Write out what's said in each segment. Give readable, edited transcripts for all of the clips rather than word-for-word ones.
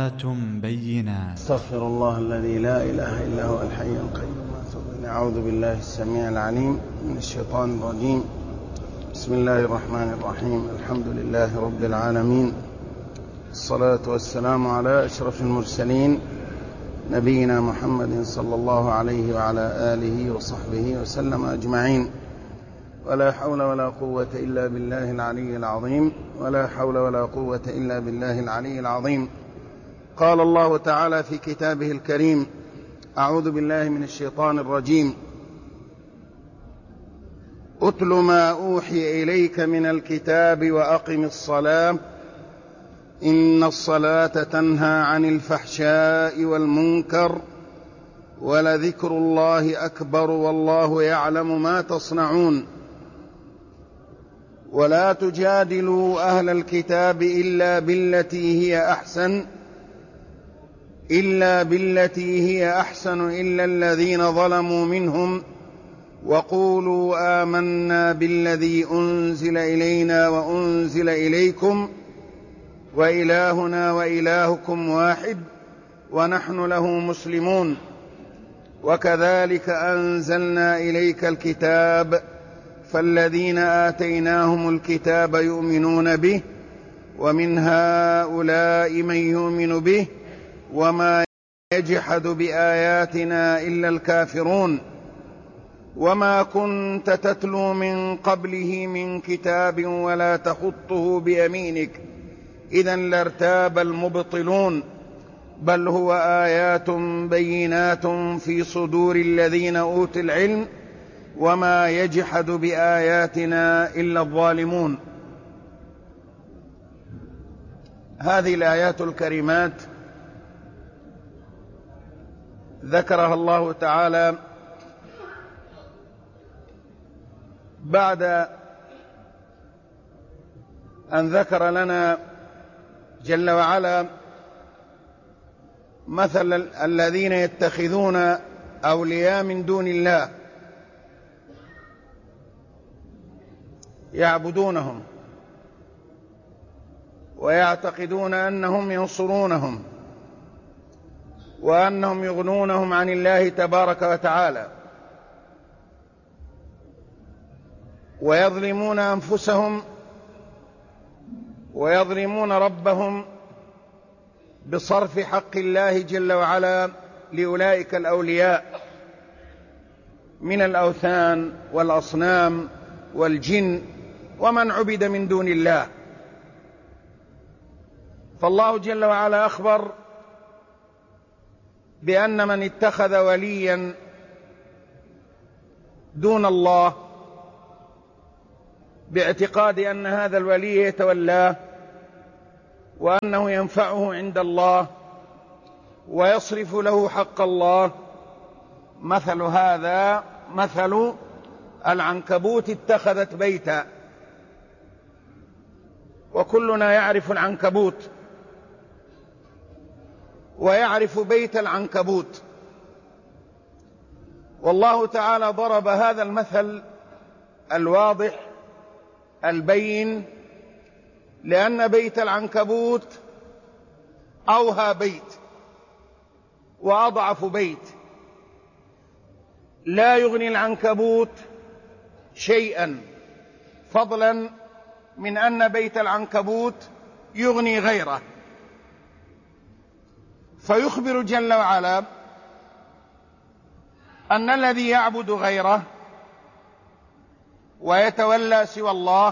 آيات بينات. استغفر الله الذي لا إله إلا هو الحي القيوم وأتوب إليه. أعوذ بالله السميع العليم من الشيطان الرجيم. بسم الله الرحمن الرحيم. الحمد لله رب العالمين، الصلاة والسلام على أشرف المرسلين نبينا محمد صلى الله عليه وعلى آله وصحبه وسلم أجمعين. ولا حول ولا قوة إلا بالله العلي العظيم. ولا حول ولا قوة إلا بالله العلي العظيم. قال الله تعالى في كتابه الكريم: أعوذ بالله من الشيطان الرجيم: أتل ما أوحي إليك من الكتاب وأقم الصلاة إن الصلاة تنهى عن الفحشاء والمنكر ولذكر الله أكبر والله يعلم ما تصنعون. ولا تجادلوا أهل الكتاب إلا بالتي هي أحسن إلا الذين ظلموا منهم وقولوا آمنا بالذي أنزل إلينا وأنزل إليكم وإلهنا وإلهكم واحد ونحن له مسلمون. وكذلك أنزلنا إليك الكتاب فالذين آتيناهم الكتاب يؤمنون به ومن هؤلاء من يؤمن به وما يجحد بآياتنا إلا الكافرون. وما كنت تتلو من قبله من كتاب ولا تخطه بيمينك إذا لارتاب المبطلون بل هو آيات بينات في صدور الذين أوتوا العلم وما يجحد بآياتنا إلا الظالمون. هذه الآيات الكريمات ذكرها الله تعالى بعد أن ذكر لنا جل وعلا مثل الذين يتخذون أولياء من دون الله يعبدونهم ويعتقدون أنهم ينصرونهم وأنهم يغنونهم عن الله تبارك وتعالى ويظلمون أنفسهم ويظلمون ربهم بصرف حق الله جل وعلا لأولئك الأولياء من الأوثان والأصنام والجن ومن عبد من دون الله. فالله جل وعلا أخبر بأن من اتخذ وليا دون الله باعتقاد أن هذا الولي يتولاه وأنه ينفعه عند الله ويصرف له حق الله، مثل هذا مثل العنكبوت اتخذت بيتا. وكلنا يعرف العنكبوت ويعرف بيت العنكبوت. والله تعالى ضرب هذا المثل الواضح البين لأن بيت العنكبوت أوهى بيت وأضعف بيت، لا يغني العنكبوت شيئا فضلا من أن بيت العنكبوت يغني غيره. فيخبر جل وعلا أن الذي يعبد غيره ويتولى سوى الله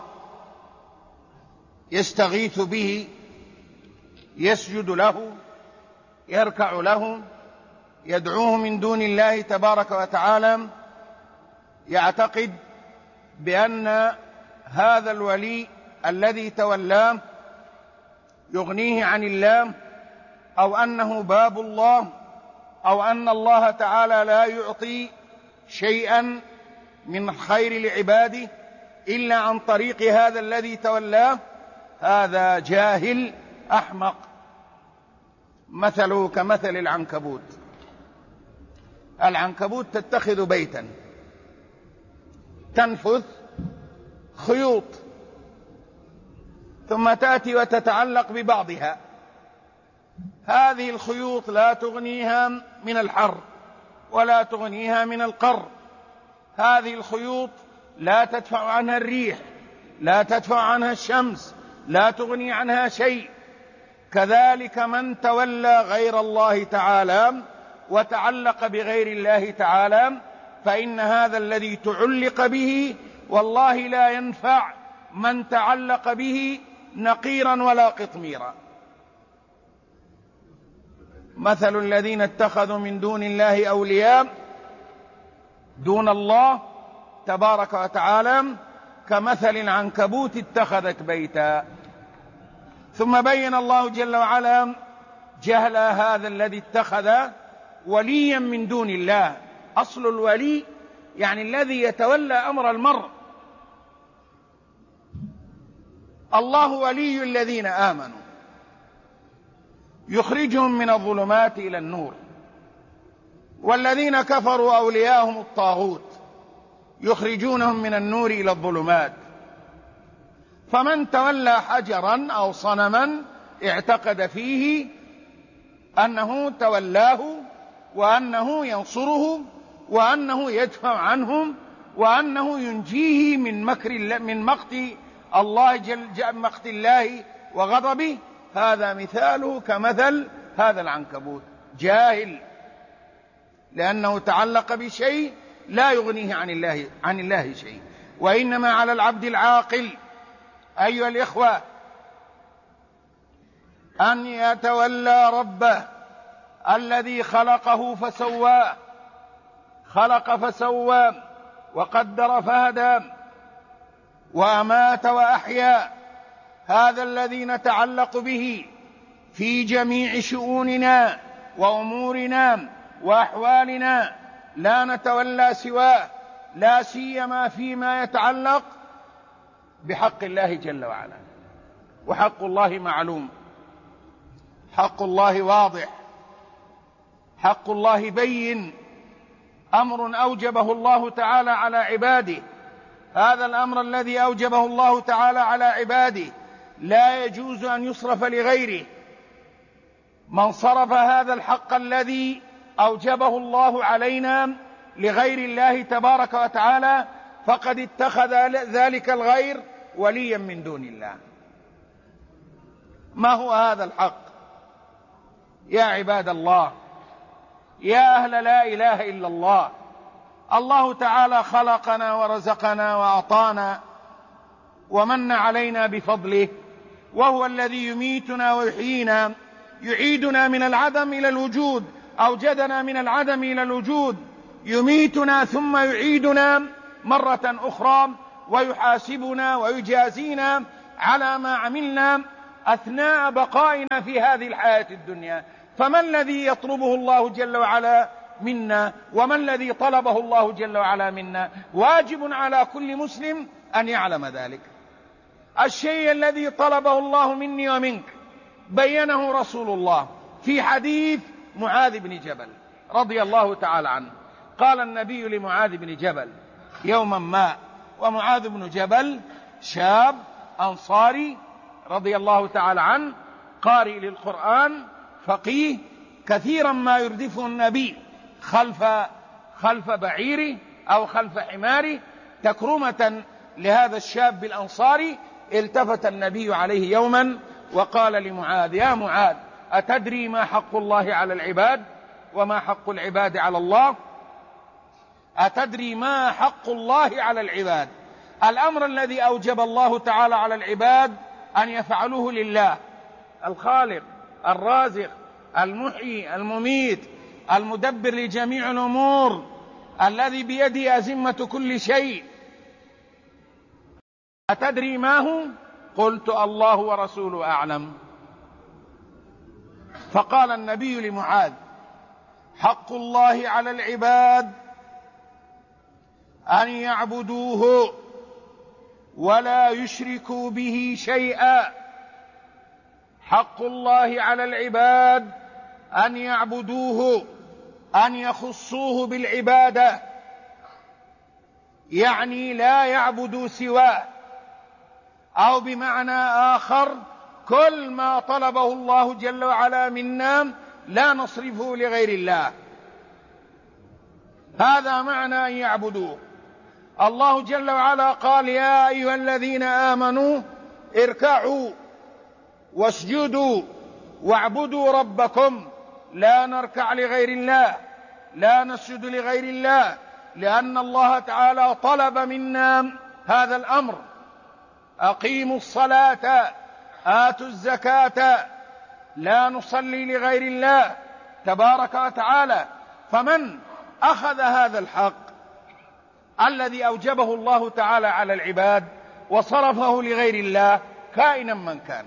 يستغيث به يسجد له يركع له يدعوه من دون الله تبارك وتعالى، يعتقد بأن هذا الولي الذي تولاه يغنيه عن الله أو أنه باب الله أو أن الله تعالى لا يعطي شيئا من خير لعباده إلا عن طريق هذا الذي تولاه. هذا جاهل أحمق، مثله كمثل العنكبوت. العنكبوت تتخذ بيتا تنفث خيوط ثم تأتي وتتعلق ببعضها هذه الخيوط لا تغنيها من الحر ولا تغنيها من القر، هذه الخيوط لا تدفع عنها الريح، لا تدفع عنها الشمس، لا تغني عنها شيء. كذلك من تولى غير الله تعالى وتعلق بغير الله تعالى، فإن هذا الذي تعلق به والله لا ينفع من تعلق به نقيرا ولا قطميرا. مثل الذين اتخذوا من دون الله أولياء دون الله تبارك وتعالى كمثل العنكبوت اتخذت بيتا. ثم بين الله جل وعلا جهل هذا الذي اتخذ وليا من دون الله. أصل الولي يعني الذي يتولى أمر المرء. الله ولي الذين آمنوا يخرجهم من الظلمات إلى النور، والذين كفروا أولياءهم الطاغوت يخرجونهم من النور إلى الظلمات. فمن تولى حجرا أو صنما اعتقد فيه أنه تولاه وأنه ينصره وأنه يدفع عنهم وأنه ينجيه من مقت الله وغضبه. هذا مثاله كمثل هذا العنكبوت، جاهل لأنه تعلق بشيء لا يغنيه عن الله شيء. وإنما على العبد العاقل أيها الإخوة أن يتولى ربه الذي خلقه فسواه، خلق فسوى وقدر فهدى وأمات وأحيا. هذا الذي نتعلق به في جميع شؤوننا وأمورنا وأحوالنا، لا نتولى سواه، لا سيما فيما يتعلق بحق الله جل وعلا. وحق الله معلوم، حق الله واضح، حق الله بين، أمر أوجبه الله تعالى على عباده. هذا الأمر الذي أوجبه الله تعالى على عباده لا يجوز أن يصرف لغيره. من صرف هذا الحق الذي أوجبه الله علينا لغير الله تبارك وتعالى فقد اتخذ ذلك الغير وليا من دون الله. ما هو هذا الحق يا عباد الله؟ يا أهل لا إله إلا الله، الله تعالى خلقنا ورزقنا وأعطانا ومن علينا بفضله، وهو الذي يميتنا ويحيينا، يعيدنا من العدم إلى الوجود، أوجدنا من العدم إلى الوجود، يميتنا ثم يعيدنا مرة أخرى ويحاسبنا ويجازينا على ما عملنا أثناء بقائنا في هذه الحياة الدنيا. فما الذي يطلبه الله جل وعلا منا وما الذي طلبه الله جل وعلا منا؟ واجب على كل مسلم أن يعلم ذلك. الشيء الذي طلبه الله مني ومنك بينه رسول الله في حديث معاذ بن جبل رضي الله تعالى عنه. قال النبي لمعاذ بن جبل يوما ما، ومعاذ بن جبل شاب أنصاري رضي الله تعالى عنه، قارئ للقرآن، فقيه، كثيرا ما يردفه النبي خلف بعيره أو خلف حماره تكرمة لهذا الشاب الأنصاري. التفت النبي عليه يوما وقال لمعاذ: يا معاذ، أتدري ما حق الله على العباد وما حق العباد على الله؟ أتدري ما حق الله على العباد؟ الأمر الذي أوجب الله تعالى على العباد أن يفعلوه لله الخالق الرازق المحيي المميت المدبر لجميع الأمور الذي بيده أزمة كل شيء. أتدري ما هو؟ قلت: الله ورسوله أعلم. فقال النبي لمعاذ: حق الله على العباد أن يعبدوه ولا يشركوا به شيئا. حق الله على العباد أن يعبدوه، أن يخصوه بالعبادة، يعني لا يعبدوا سواه، أو بمعنى آخر كل ما طلبه الله جل وعلا منا لا نصرفه لغير الله. هذا معنى أن يعبدوه. الله جل وعلا قال: يا أيها الذين آمنوا اركعوا واسجدوا واعبدوا ربكم. لا نركع لغير الله، لا نسجد لغير الله، لأن الله تعالى طلب منا هذا الأمر: أقيموا الصلاة آتوا الزكاة. لا نصلي لغير الله تبارك وتعالى. فمن أخذ هذا الحق الذي أوجبه الله تعالى على العباد وصرفه لغير الله، كائنا من كان،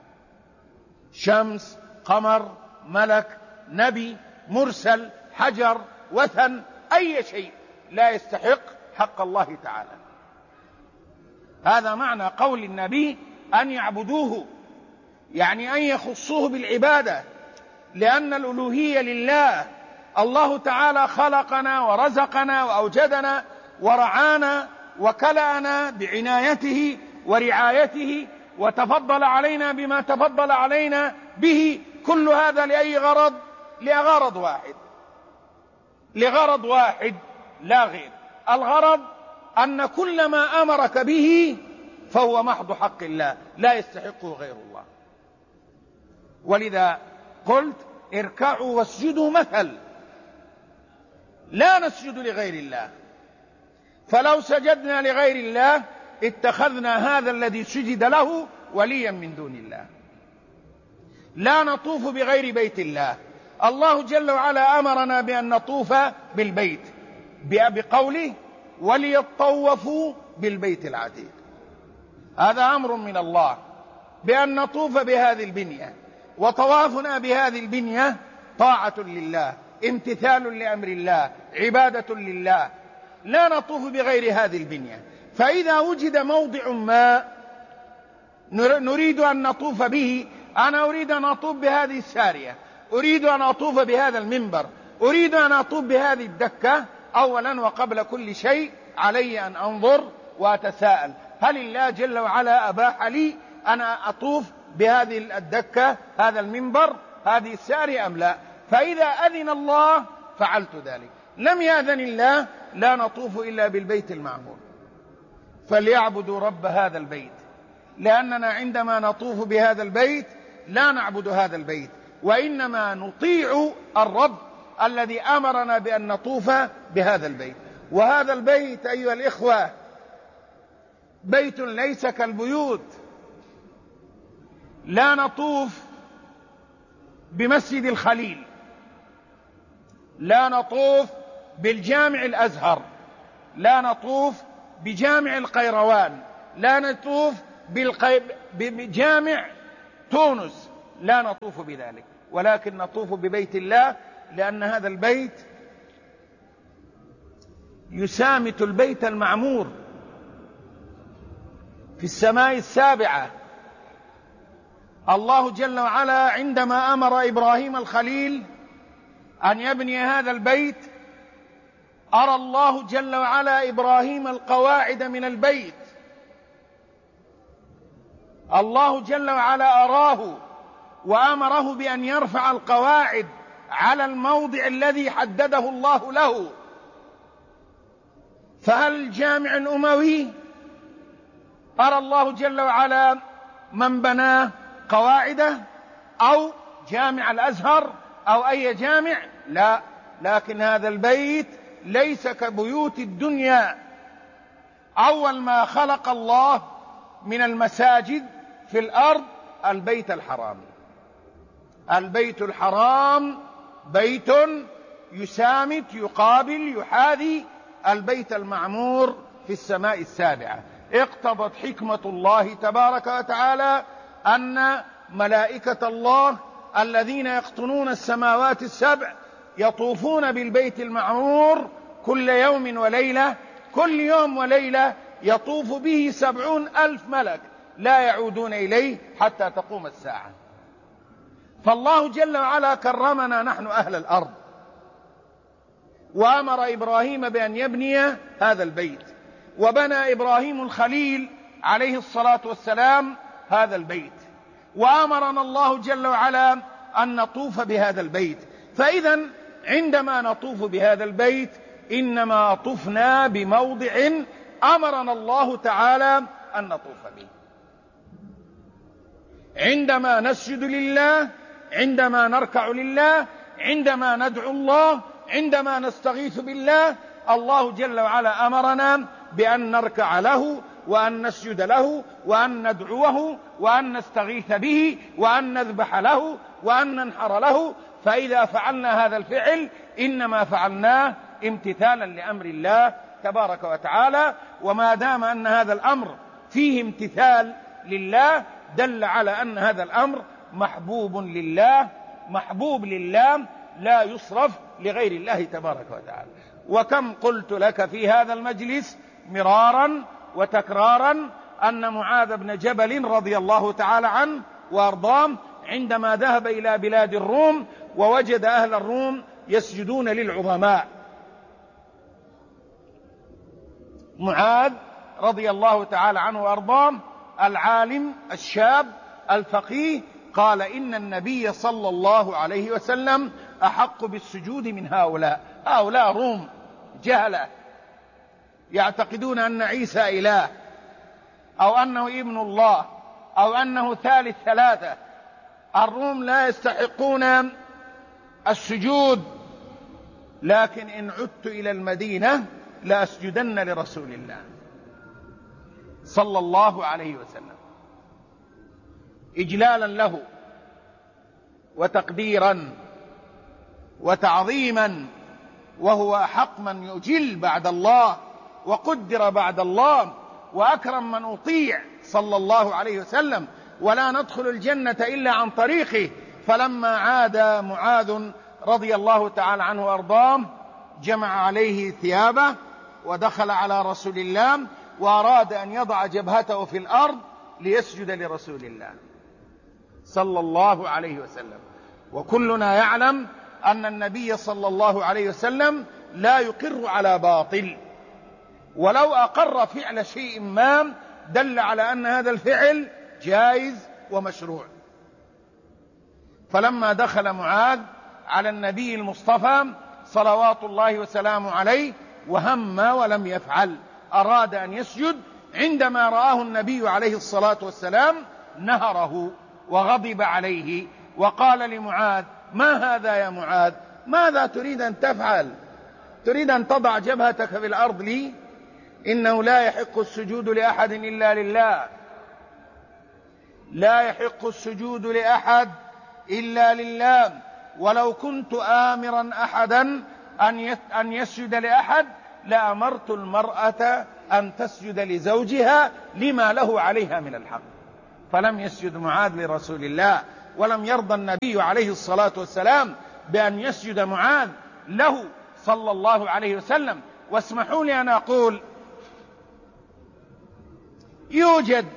شمس، قمر، ملك، نبي، مرسل، حجر، وثن، أي شيء لا يستحق حق الله تعالى. هذا معنى قول النبي أن يعبدوه، يعني أن يخصوه بالعبادة، لأن الألوهية لله. الله تعالى خلقنا ورزقنا وأوجدنا ورعانا وكلأنا بعنايته ورعايته، وتفضل علينا بما تفضل علينا به. كل هذا لأي غرض؟ لغرض واحد لا غير. الغرض أن كل ما أمرك به فهو محض حق الله، لا يستحقه غير الله. ولذا قلت: اركعوا واسجدوا مثل. لا نسجد لغير الله، فلو سجدنا لغير الله اتخذنا هذا الذي سجد له وليا من دون الله. لا نطوف بغير بيت الله. الله جل وعلا أمرنا بأن نطوف بالبيت بقوله: وليطوفوا بالبيت العتيق. هذا أمر من الله بأن نطوف بهذه البنية، وطوافنا بهذه البنية طاعة لله، امتثال لأمر الله، عبادة لله. لا نطوف بغير هذه البنية. فإذا وجد موضع ما نريد أن نطوف به، أنا أريد أن أطوف بهذه السارية، أريد أن أطوف بهذا المنبر، أريد أن أطوف بهذه الدكة، أولا وقبل كل شيء علي أن أنظر وأتساءل: هل الله جل وعلا أباح لي أن أطوف بهذه الدكة، هذا المنبر، هذه السارية أم لا؟ فإذا أذن الله فعلت ذلك، لم يأذن الله لا نطوف إلا بالبيت المعمور. فليعبدوا رب هذا البيت، لأننا عندما نطوف بهذا البيت لا نعبد هذا البيت، وإنما نطيع الرب الذي أمرنا بأن نطوف بهذا البيت. وهذا البيت أيها الإخوة بيت ليس كالبيوت. لا نطوف بمسجد الخليل، لا نطوف بالجامع الأزهر، لا نطوف بجامع القيروان، لا نطوف بجامع تونس، لا نطوف بذلك، ولكن نطوف ببيت الله، لأن هذا البيت يسامت البيت المعمور في السماء السابعة. الله جل وعلا عندما أمر إبراهيم الخليل أن يبني هذا البيت، أرى الله جل وعلا إبراهيم القواعد من البيت. الله جل وعلا أراه وأمره بأن يرفع القواعد على الموضع الذي حدده الله له. فهل الجامع الأموي أرى الله جل وعلا من بناه قواعده، أو جامع الأزهر أو أي جامع؟ لا، لكن هذا البيت ليس كبيوت الدنيا. أول ما خلق الله من المساجد في الأرض البيت الحرام. البيت الحرام بيت يسامت، يقابل، يحاذي البيت المعمور في السماء السابعة. اقتضت حكمة الله تبارك وتعالى أن ملائكة الله الذين يقطنون السماوات السبع يطوفون بالبيت المعمور كل يوم وليلة، كل يوم وليلة يطوف به 70,000 ملك لا يعودون إليه حتى تقوم الساعة. فالله جل وعلا كرمنا نحن أهل الأرض، وأمر إبراهيم بأن يبني هذا البيت، وبنى إبراهيم الخليل عليه الصلاة والسلام هذا البيت، وأمرنا الله جل وعلا أن نطوف بهذا البيت. فإذا عندما نطوف بهذا البيت إنما طفنا بموضع أمرنا الله تعالى أن نطوف به. عندما نسجد لله، عندما نركع لله، عندما ندعو الله، عندما نستغيث بالله، الله جل وعلا أمرنا بأن نركع له وأن نسجد له وأن ندعوه وأن نستغيث به وأن نذبح له وأن ننحر له. فإذا فعلنا هذا الفعل إنما فعلناه امتثالا لأمر الله تبارك وتعالى. وما دام أن هذا الأمر فيه امتثال لله دل على أن هذا الأمر محبوب لله، محبوب لله، لا يصرف لغير الله تبارك وتعالى. وكم قلت لك في هذا المجلس مرارا وتكرارا أن معاذ بن جبل رضي الله تعالى عنه وأرضاه عندما ذهب إلى بلاد الروم ووجد أهل الروم يسجدون للعظماء، معاذ رضي الله تعالى عنه وأرضاه العالم الشاب الفقيه قال إن النبي صلى الله عليه وسلم أحق بالسجود من هؤلاء. هؤلاء روم جهلة يعتقدون أن عيسى إله أو أنه ابن الله أو أنه ثالث ثلاثة. الروم لا يستحقون السجود، لكن إن عدت إلى المدينة لأسجدن لرسول الله صلى الله عليه وسلم إجلالا له وتقديرا وتعظيما، وهو أحق من يجل بعد الله وقدر بعد الله وأكرم من أطيع صلى الله عليه وسلم، ولا ندخل الجنة إلا عن طريقه. فلما عاد معاذ رضي الله تعالى عنه وأرضاه جمع عليه ثيابه ودخل على رسول الله وأراد أن يضع جبهته في الأرض ليسجد لرسول الله صلى الله عليه وسلم. وكلنا يعلم أن النبي صلى الله عليه وسلم لا يقر على باطل، ولو أقر فعل شيء ما دل على أن هذا الفعل جائز ومشروع. فلما دخل معاذ على النبي المصطفى صلوات الله وسلامه عليه وهم ولم يفعل، أراد أن يسجد، عندما رآه النبي عليه الصلاة والسلام نهره وغضب عليه وقال لمعاذ: ما هذا يا معاذ؟ ماذا تريد أن تفعل؟ تريد أن تضع جبهتك في الأرض لي؟ إنه لا يحق السجود لأحد إلا لله، لا يحق السجود لأحد إلا لله. ولو كنت آمرا أحدا أن يسجد لأحد لأمرت المرأة أن تسجد لزوجها لما له عليها من الحق. فلم يسجد معاذ لرسول الله، ولم يرضى النبي عليه الصلاة والسلام بأن يسجد معاذ له صلى الله عليه وسلم. واسمحوا لي أن أقول: يوجد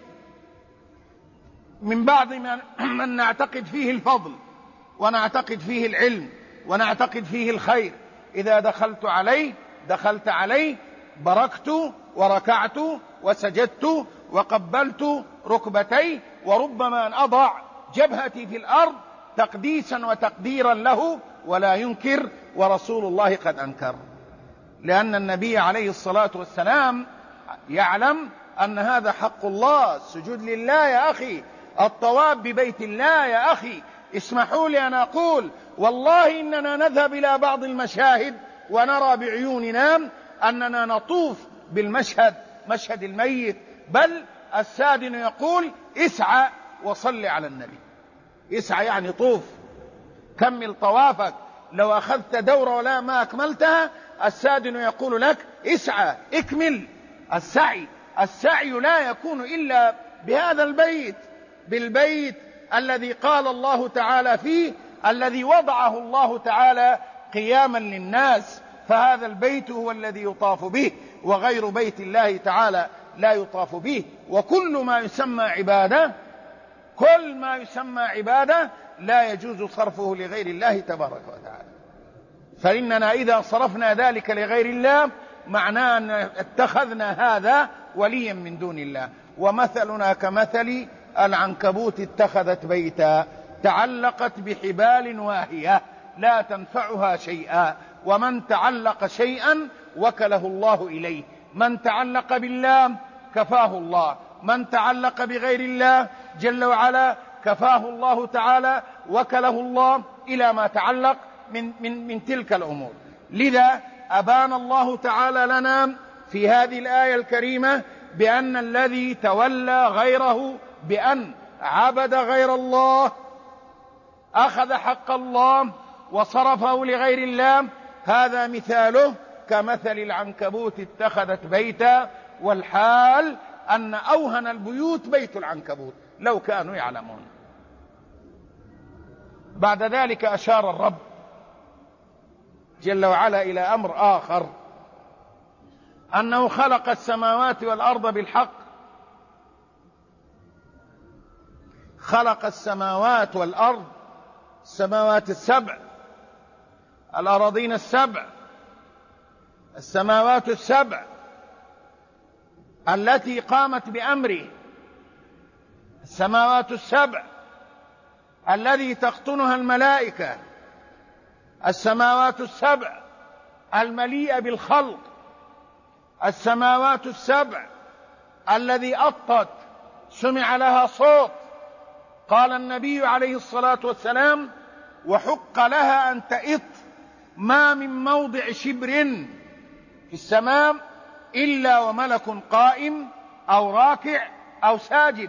من بعض من نعتقد فيه الفضل ونعتقد فيه العلم ونعتقد فيه الخير، إذا دخلت عليه بركت وركعت وسجدت وقبلت ركبتي، وربما أن أضع جبهتي في الأرض تقديسا وتقديرا له ولا ينكر، ورسول الله قد أنكر، لأن النبي عليه الصلاة والسلام يعلم أن هذا حق الله. السجود لله يا أخي، الطواف ببيت الله يا أخي. اسمحوا لي أن أقول: والله إننا نذهب إلى بعض المشاهد ونرى بعيوننا أننا نطوف بالمشهد، مشهد الميت، بل السادن يقول: اسعى وصل على النبي. اسعى يعني طوف، كمل طوافك. لو أخذت دورة ولا ما أكملتها السادن يقول لك: اسعى، اكمل السعي. السعي لا يكون إلا بهذا البيت، بالبيت الذي قال الله تعالى فيه، الذي وضعه الله تعالى قياما للناس. فهذا البيت هو الذي يطاف به، وغير بيت الله تعالى لا يطاف به. وكل ما يسمى عبادة، كل ما يسمى عبادة لا يجوز صرفه لغير الله تبارك وتعالى. فإننا إذا صرفنا ذلك لغير الله معناه أن اتخذنا هذا وليا من دون الله. ومثلنا كمثل العنكبوت اتخذت بيتا تعلقت بحبال واهية لا تنفعها شيئا، ومن تعلق شيئا وكله الله إليه. من تعلق بالله كفاه الله، من تعلق بغير الله جل وعلا كفاه الله تعالى وكله الله إلى ما تعلق من تلك الأمور. لذا أبان الله تعالى لنا في هذه الآية الكريمة بأن الذي تولى غيره بأن عبد غير الله أخذ حق الله وصرفه لغير الله، هذا مثاله كمثل العنكبوت اتخذت بيتا، والحال أن أوهن البيوت بيت العنكبوت لو كانوا يعلمون. بعد ذلك أشار الرب جل وعلا إلى أمر آخر، أنه خلق السماوات والأرض بالحق. خلق السماوات والأرض، السماوات السبع، الأراضين السبع، السماوات السبع التي قامت بأمره، السماوات السبع الذي تقطنها الملائكة، السماوات السبع المليئة بالخلق، السماوات السبع الذي أطت سمع لها صوت. قال النبي عليه الصلاة والسلام: وحق لها أن تئط ما من موضع شبر في السماء إلا وملك قائم أو راكع أو ساجد.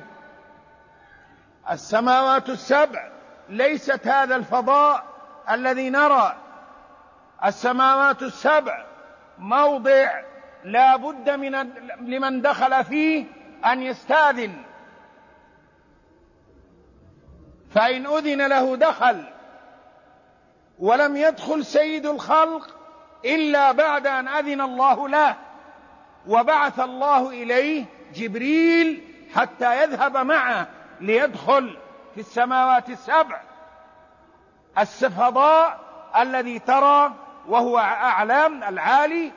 السماوات السبع ليست هذا الفضاء الذي نرى، السماوات السبع موضع لا بد لمن دخل فيه أن يستأذن، فإن أذن له دخل، ولم يدخل سيد الخلق إلا بعد أن أذن الله له وبعث الله إليه جبريل حتى يذهب معه ليدخل في السماوات السبع. الفضاء الذي ترى وهو أعلام العالي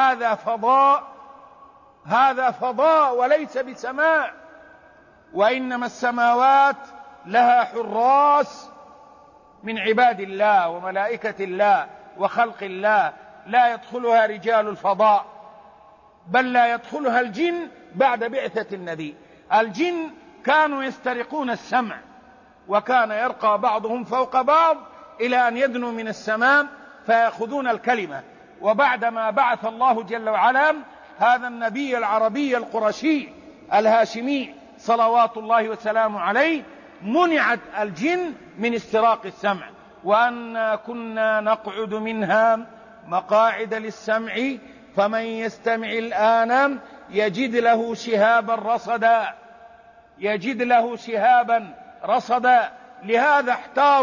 هذا فضاء وليس بسماء، وإنما السماوات لها حراس من عباد الله وملائكة الله وخلق الله، لا يدخلها رجال الفضاء، بل لا يدخلها الجن بعد بعثة النبي. الجن كانوا يسترقون السمع، وكان يرقى بعضهم فوق بعض إلى أن يدنوا من السماء فيأخذون الكلمة. وبعدما بعث الله جل وعلا هذا النبي العربي القرشي الهاشمي صلوات الله وسلامه عليه، منعت الجن من استراق السمع. وأنا كنا نقعد منها مقاعد للسمع فمن يستمع الآن يجد له شهابا رصدا. لهذا احتار